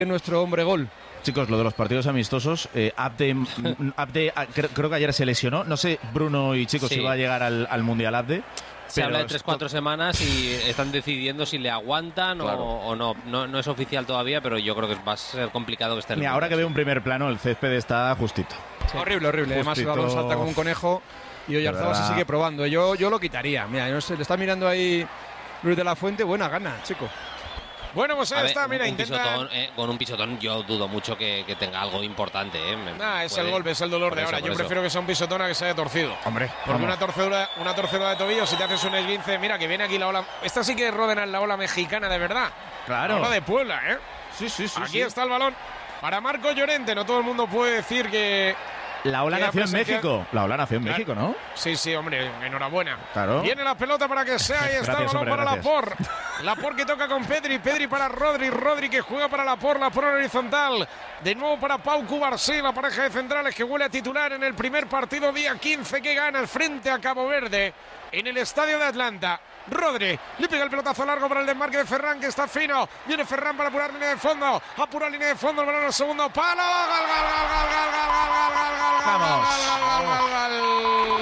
nuestro hombre gol. Chicos, lo de los partidos amistosos, Abde, creo que ayer se lesionó. No sé, Bruno y chicos, si va a llegar al Mundial Abde. Se habla de 3-4 semanas y están decidiendo si le aguantan o no. No es oficial todavía, pero yo creo que va a ser complicado que esté en el Mira, ahora que veo un primer plano, el césped está justito. Sí. Horrible. Además, el balón salta como un conejo y Oyarzabal se sigue probando. Yo lo quitaría. Mira, no sé, le está mirando ahí Luis de la Fuente. Buena gana, chico. Bueno, pues ahí está, mira, intenta... con un pisotón yo dudo mucho que tenga algo importante. Es el golpe, es el dolor de ahora. Yo prefiero que sea un pisotón a que se haya torcido. Hombre, porque una torcedura de tobillo, si te haces un esguince, mira que viene aquí la ola. Esta sí que es Ródenas, la ola mexicana de verdad. Claro. La ola de Puebla, ¿eh? Sí. Aquí está el balón para Marco Llorente. No todo el mundo puede decir que... La ola nació en México. La ola nació en México, ¿no? Sí, hombre, enhorabuena. Claro. Viene la pelota para que sea y está el balón para Laporte. Laporte que toca con Pedri para Rodri que juega para Laporte en horizontal. De nuevo para Pau Cubarsí, la pareja de centrales que huele a titular en el primer partido día 15 que gana frente a Cabo Verde en el estadio de Atlanta. Rodri le pega el pelotazo largo para el desmarque de Ferran, que está fino. Viene Ferran para apurar línea de fondo. Apura línea de fondo, el balón al segundo palo. ¡Gol! Vamos.